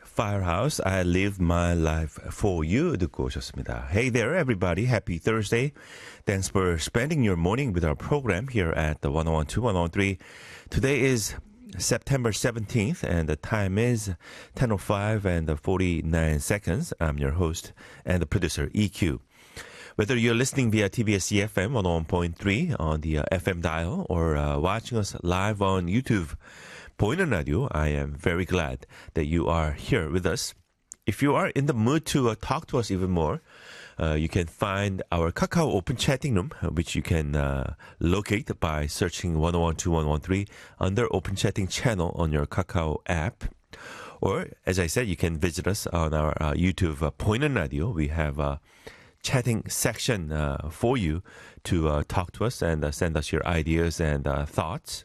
Firehouse, I Live My Life For You 듣고 오셨습니다. Hey there, everybody. Happy Thursday. Thanks for spending your morning with our program here at the 1012, 1013. Today is September 17th, and the time is 10:05 and 49 seconds. I'm your host and the producer, EQ. Whether you're listening via TBS EFM 101.3 on the FM dial or watching us live on YouTube, 보이는 라디오, I am very glad that you are here with us. If you are in the mood to talk to us even more, you can find our Kakao Open Chatting Room, which you can locate by searching 1012-113 under Open Chatting channel on your Kakao app. Or, as I said, you can visit us on our YouTube 보이는 라디오. We have a chatting section for you to talk to us and send us your ideas and thoughts.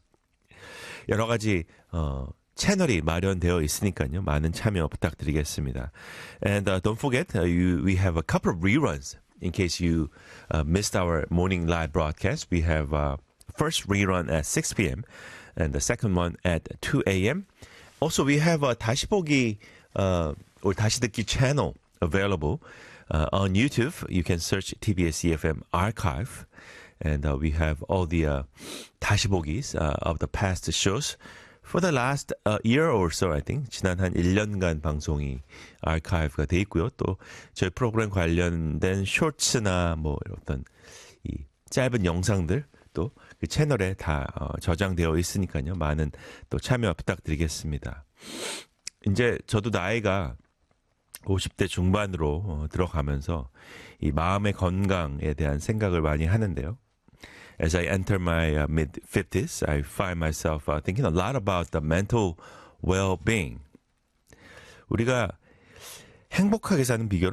여러 가지 채널이 마련되어 있으니까요. 많은 참여 부탁드리겠습니다. And don't forget, we have a couple of reruns in case you missed our morning live broadcast. We have first rerun at 6 p.m. and the second one at 2 a.m. Also, we have a 다시 보기 or 다시 듣기 channel available on YouTube. You can search TBS EFM archive. And we have all the 다시 보기s of the past shows for the last year or so, I think. 지난 한 1년간 방송이 아카이브가 돼 있고요. 또 저희 프로그램 관련된 쇼츠나 뭐 어떤 이 짧은 영상들 또 그 채널에 다 저장되어 있으니까요. 많은 또 참여 부탁드리겠습니다. 이제 저도 나이가 50대 중반으로 들어가면서 이 마음의 건강에 대한 생각을 많이 하는데요. As I enter my mid-50s, I find myself thinking a lot about the mental well-being. 우리가 행복하게 사는 비결은